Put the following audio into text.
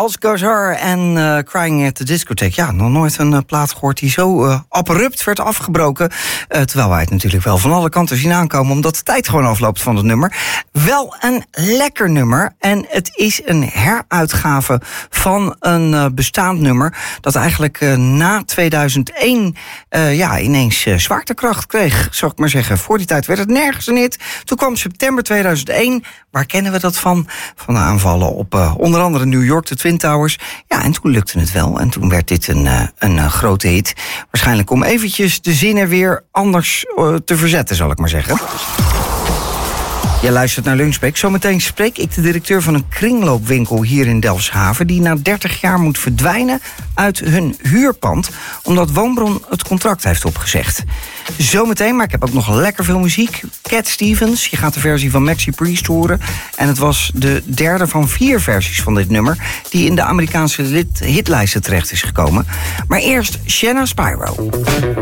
Als Gazar en Crying at the Discotheque. Ja, nog nooit een plaat gehoord die zo abrupt werd afgebroken. Terwijl wij het natuurlijk wel van alle kanten zien aankomen, omdat de tijd gewoon afloopt van het nummer. Wel een lekker nummer. En het is een heruitgave van een bestaand nummer dat eigenlijk na 2001 ineens zwaartekracht kreeg, zou ik maar zeggen. Voor die tijd werd het nergens een hit. Toen kwam september 2001. Waar kennen we dat van? Van de aanvallen op onder andere New York, de Twin Towers. Ja, en toen lukte het wel. En toen werd dit een grote hit. Waarschijnlijk om eventjes de zinnen weer anders te verzetten, zal ik maar zeggen. Je luistert naar Lunchbreak. Zometeen spreek ik de directeur van een kringloopwinkel hier in Delfshaven, die na 30 jaar moet verdwijnen uit hun huurpand, omdat Woonbron het contract heeft opgezegd. Zometeen, maar ik heb ook nog lekker veel muziek. Cat Stevens, je gaat de versie van Maxi Priest horen. En het was de derde van 4 versies van dit nummer die in de Amerikaanse hitlijsten terecht is gekomen. Maar eerst Shanna Spyro.